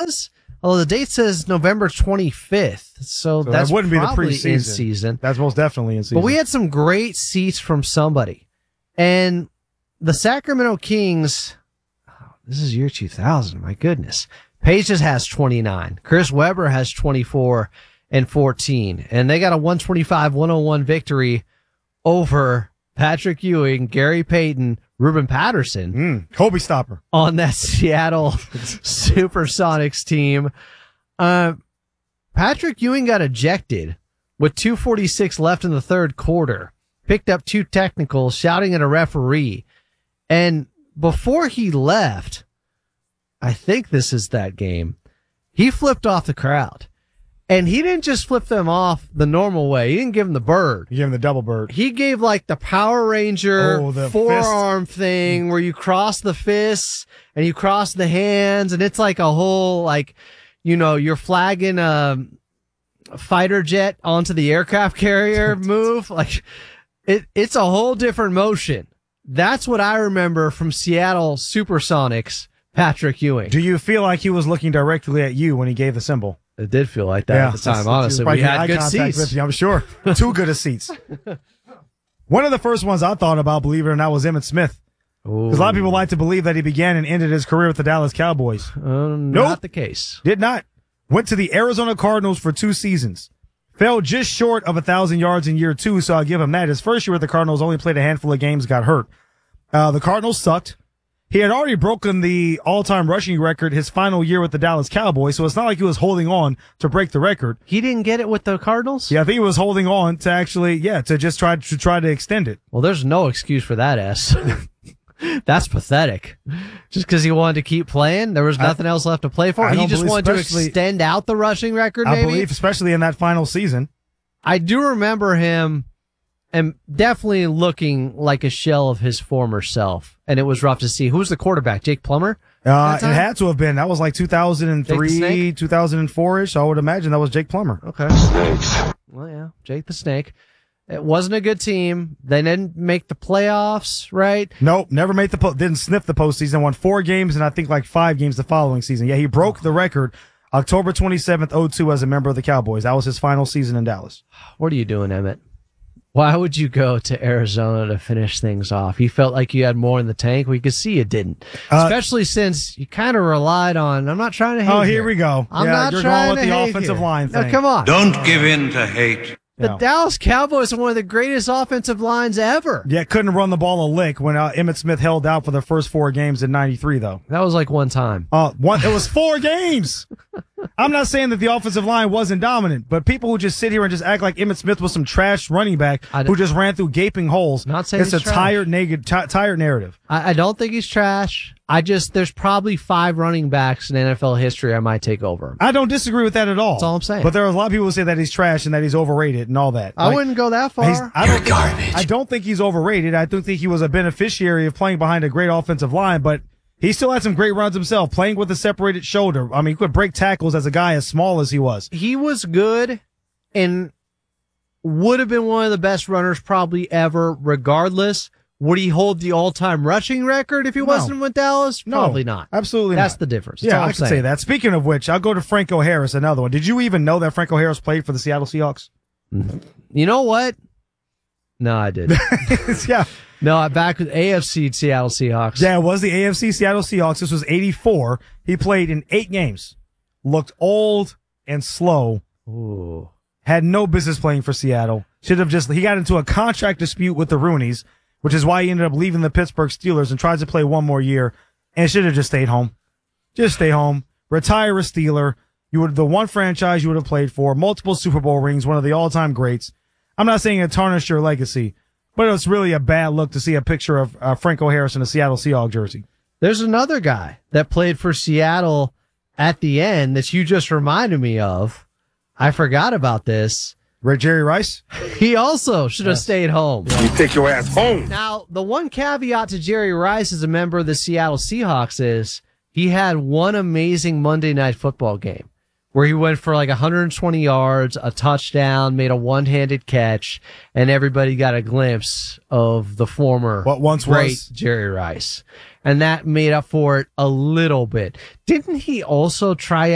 was. Although the date says November 25th, so that's that wouldn't be the probably preseason. in season. That's most definitely in season. But we had some great seats from somebody. And the Sacramento Kings, this is year 2000, my goodness. Paige just has 29. Chris Webber has 24 and 14. And they got a 125-101 victory over Patrick Ewing, Gary Payton, Ruben Patterson. Kobe stopper. On that Seattle Supersonics team. Patrick Ewing got ejected with 2:46 left in the third quarter. Picked up 2 technicals, shouting at a referee. And before he left, I think this is that game, he flipped off the crowd. And he didn't just flip them off the normal way. He didn't give them the bird. He gave him the double bird. He gave like the Power Ranger the forearm thing where you cross the fists and you cross the hands. And it's like a whole, like, you know, you're flagging a fighter jet onto the aircraft carrier move. Like it's a whole different motion. That's what I remember from Seattle Supersonics, Patrick Ewing. Do you feel like he was looking directly at you when he gave the symbol? It did feel like that at the time, honestly. We had good seats. With you, I'm sure. Too good of seats. One of the first ones I thought about, believe it or not, was Emmitt Smith. Because a lot of people like to believe that he began and ended his career with the Dallas Cowboys. Not the case. Did not. Went to the Arizona Cardinals for 2 seasons. Fell just short of 1,000 yards in year 2, so I'll give him that. His first year with the Cardinals, only played a handful of games, got hurt. The Cardinals sucked. He had already broken the all-time rushing record his final year with the Dallas Cowboys, so it's not like he was holding on to break the record. He didn't get it with the Cardinals? Yeah, I think he was holding on to actually, to just try to extend it. Well, there's no excuse for that, S. That's pathetic. Just because he wanted to keep playing, there was nothing else left to play for. He just wanted to extend out the rushing record, maybe? I believe, especially in that final season. I do remember him and definitely looking like a shell of his former self. And it was rough to see. Who was the quarterback? Jake Plummer? It had to have been. That was like 2003, 2004-ish. So I would imagine that was Jake Plummer. Okay. Well, yeah, Jake the Snake. It wasn't a good team. They didn't make the playoffs, right? Nope, never made didn't sniff the postseason. Won 4 games and I think like 5 games the following season. Yeah, he broke the record October 27th, 2002 as a member of the Cowboys. That was his final season in Dallas. What are you doing, Emmett? Why would you go to Arizona to finish things off? You felt like you had more in the tank. We could see you didn't. Especially since you kind of relied on, I'm not trying to hate. Oh, here we go. I'm not you're trying going with to the hate offensive here. line thing. No, come on. Don't give in to hate. The Dallas Cowboys are one of the greatest offensive lines ever. Yeah, couldn't run the ball a lick when Emmitt Smith held out for the first 4 games in '93, though. That was like one time. It was 4 games. I'm not saying that the offensive line wasn't dominant, but people who just sit here and just act like Emmitt Smith was some trash running back who just ran through gaping holes. Not saying it's a tired narrative. I don't think he's trash. There's probably 5 running backs in NFL history I might take over him. I don't disagree with that at all. That's all I'm saying. But there are a lot of people who say that he's trash and that he's overrated and all that. I wouldn't go that far. You're garbage. I don't think he's overrated. I don't think he was a beneficiary of playing behind a great offensive line, but he still had some great runs himself, playing with a separated shoulder. I mean, he could break tackles as a guy as small as he was. He was good and would have been one of the best runners probably ever, regardless. Would he hold the all-time rushing record if he wasn't with Dallas? Probably not. Absolutely That's not. the difference. Yeah, I can say that. Speaking of which, I'll go to Franco Harris, another one. Did you even know that Franco Harris played for the Seattle Seahawks? You know what? No, I didn't. Yeah. No, back with AFC Seattle Seahawks. Yeah, it was the AFC Seattle Seahawks. This was 84. He played in 8 games. Looked old and slow. Ooh. Had no business playing for Seattle. He got into a contract dispute with the Rooneys, which is why he ended up leaving the Pittsburgh Steelers and tried to play one more year and should have just stayed home. Just stay home. Retire a Steeler. The one franchise you would have played for, multiple Super Bowl rings, one of the all-time greats. I'm not saying it tarnished your legacy, but it's really a bad look to see a picture of Franco Harris in a Seattle Seahawks jersey. There's another guy that played for Seattle at the end that you just reminded me of. I forgot about this. Jerry Rice? He also should have stayed home. You take your ass home. Now, the one caveat to Jerry Rice as a member of the Seattle Seahawks is he had one amazing Monday Night Football game where he went for like 120 yards, a touchdown, made a one-handed catch, and everybody got a glimpse of the former great Jerry Rice. And that made up for it a little bit. Didn't he also try